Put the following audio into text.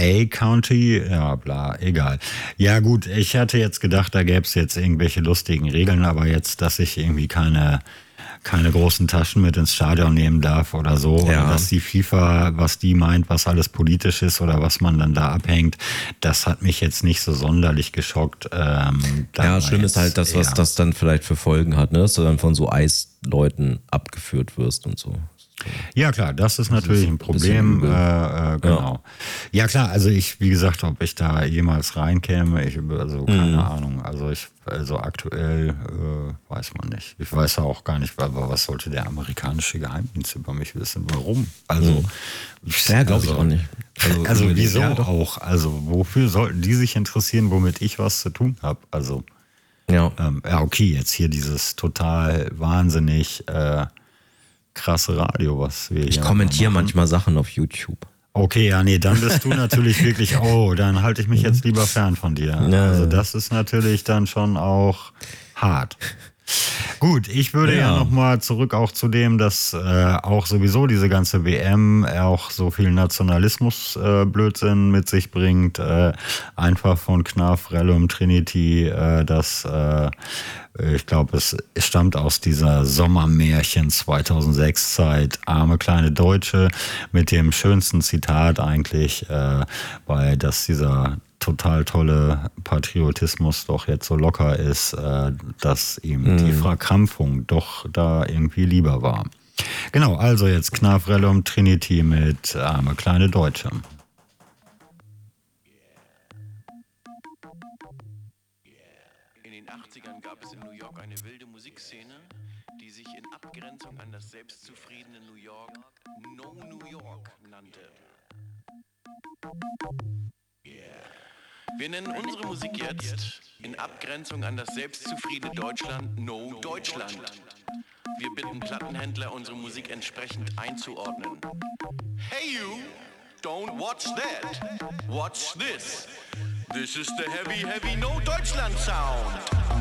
A-County, ja, bla, egal. Ja gut, ich hatte jetzt gedacht, da gäbe es jetzt irgendwelche lustigen Regeln, aber jetzt, dass ich irgendwie keine großen Taschen mit ins Stadion nehmen darf oder so, oder dass die FIFA, was die meint, was alles politisch ist oder was man dann da abhängt, das hat mich jetzt nicht so sonderlich geschockt. Schlimm ist halt das, was das dann vielleicht für Folgen hat, ne? Dass du dann von so Eisleuten abgeführt wirst und so. Ja klar, das ist natürlich ein Problem. Genau. Ja klar, also wie gesagt, ob ich da jemals reinkäme, keine Ahnung. Also aktuell weiß man nicht. Ich weiß auch gar nicht, aber was sollte der amerikanische Geheimdienst über mich wissen? Warum? Also glaube ich auch nicht. Also wieso auch? Also wofür sollten die sich interessieren, womit ich was zu tun habe? Also okay, jetzt hier dieses total wahnsinnig krasse Radio, was wir Ich kommentiere manchmal Sachen auf YouTube. Okay, ja, nee, dann bist du natürlich wirklich, dann halte ich mich jetzt lieber fern von dir. Also das ist natürlich dann schon auch hart. Gut, ich würde ja nochmal zurück auch zu dem, dass auch sowieso diese ganze WM auch so viel Nationalismus-Blödsinn mit sich bringt. Einfach von Knarf, Rellum, Trinity, ich glaube, es stammt aus dieser Sommermärchen 2006-Zeit, arme kleine Deutsche, mit dem schönsten Zitat eigentlich, weil das dieser total tolle Patriotismus doch jetzt so locker ist, dass ihm die Verkrampfung doch da irgendwie lieber war. Genau, also jetzt Knarf, Rellum, Trinity mit arme kleine Deutsche. In den 80ern gab es in New York eine wilde Musikszene, die sich in Abgrenzung an das selbstzufriedene New York No New York nannte. Wir nennen unsere Musik jetzt in Abgrenzung an das selbstzufriedene Deutschland No Deutschland. Wir bitten Plattenhändler, unsere Musik entsprechend einzuordnen. Hey you, don't watch that, watch this. This is the heavy, heavy No Deutschland sound.